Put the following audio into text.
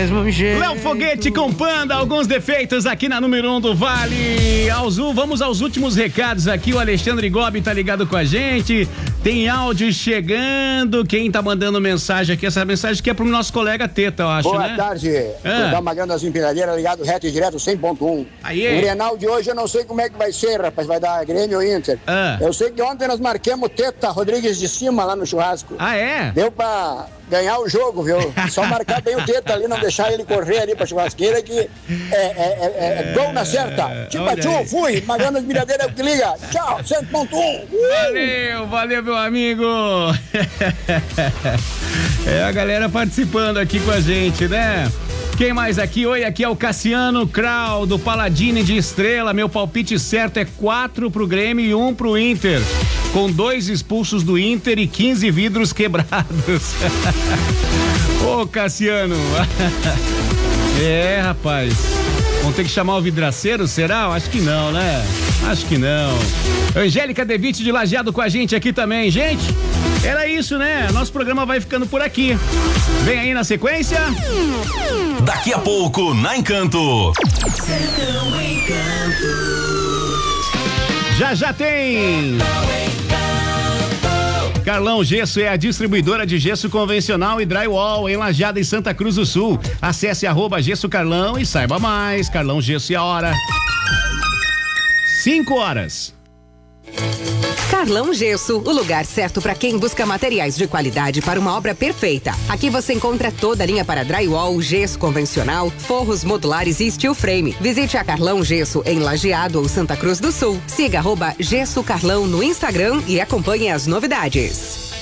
mesmo jeito. Léo Foguete com Panda, alguns defeitos aqui na número 1 do Vale. Vamos aos últimos recados aqui. O Alexandre Gobi tá ligado com a gente. Tem áudio chegando. Quem tá mandando mensagem aqui? Essa mensagem aqui é pro nosso colega Teta, eu acho, Boa né? tarde. Dá uma grande das empinadeiras, ligado reto e direto 100.1. Aí. O Grenal de hoje eu não sei como é que vai ser, rapaz. Vai dar Grêmio ou Inter. Eu sei que ontem nós marquemos Teta Rodrigues de cima lá no churrasco. Ah, é? Deu pra ganhar o jogo, viu? Só marcar bem o Teta ali, não deixar ele correr ali pra churrasqueira que é gol na certa. Tipo, fui. Uma grande empinadeiras que liga. Tchau, 100.1. Valeu, meu amigo. É a galera participando aqui com a gente, né? Quem mais aqui? Oi, aqui é o Cassiano Krau, do Paladini de Estrela. Meu palpite certo é 4 pro Grêmio e 1 pro Inter. Com 2 expulsos do Inter e 15 vidros quebrados. Ô, Cassiano. É, rapaz. Vamos ter que chamar o vidraceiro, será? Acho que não, né? Acho que não. Angélica Devite de Lajeado com a gente aqui também. Gente, era isso, né? Nosso programa vai ficando por aqui. Vem aí na sequência. Daqui a pouco, na Encanto. Sertão Encanto. Já tem. Carlão Gesso é a distribuidora de gesso convencional e drywall em Lajeado e Santa Cruz do Sul. Acesse @Gesso Carlão e saiba mais. Carlão Gesso e a hora. 5 horas. Carlão Gesso, o lugar certo para quem busca materiais de qualidade para uma obra perfeita. Aqui você encontra toda a linha para drywall, gesso convencional, forros modulares e steel frame. Visite a Carlão Gesso em Lajeado ou Santa Cruz do Sul. Siga @Gesso Carlão no Instagram e acompanhe as novidades.